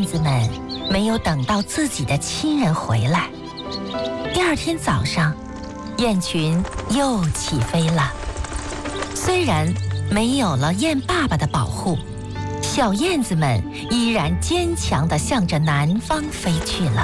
燕子们没有等到自己的亲人回来。第二天早上，雁群又起飞了。虽然没有了雁爸爸的保护，小燕子们依然坚强地向着南方飞去了。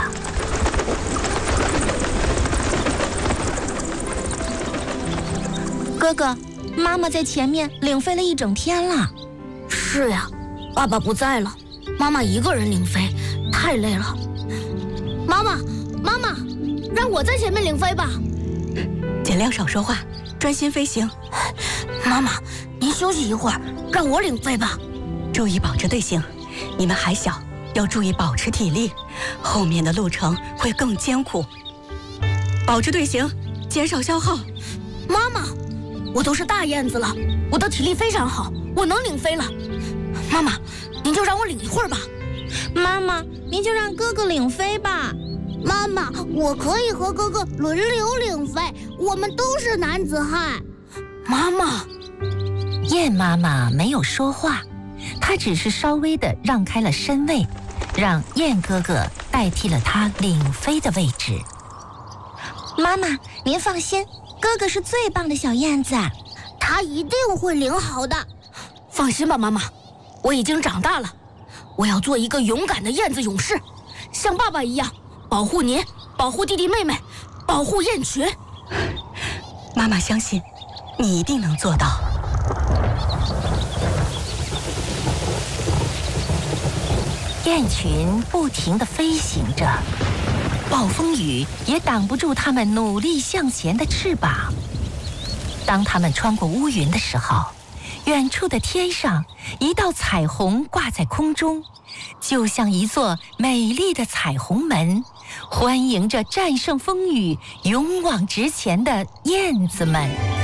哥哥，妈妈在前面领飞了一整天了。 是呀，爸爸不在了，妈妈一个人领飞，太累了。妈妈，让我在前面领飞吧。 尽量少说话，专心飞行。 妈妈，您休息一会儿，让我领飞吧。 注意保持队形，你们还小，要注意保持体力，后面的路程会更艰苦。保持队形，减少消耗。 妈妈，我都是大燕子了，我的体力非常好，我能领飞了。妈妈，您就让我领一会儿吧。 妈妈，您就让哥哥领飞吧。 妈妈，我可以和哥哥轮流领飞，我们都是男子汉。 妈妈， 燕妈妈没有说话，她只是稍微地让开了身位，让燕哥哥代替了她领飞的位置。 妈妈，您放心，哥哥是最棒的小燕子， 他一定会领好的。 放心吧，妈妈，我已经长大了，我要做一个勇敢的燕子勇士，像爸爸一样保护您，保护弟弟妹妹，保护雁群。 妈妈相信你一定能做到。 雁群不停地飞行着，暴风雨也挡不住它们努力向前的翅膀。当它们穿过乌云的时候，远处的天上一道彩虹挂在空中，就像一座美丽的彩虹门，欢迎着战胜风雨、勇往直前的燕子们。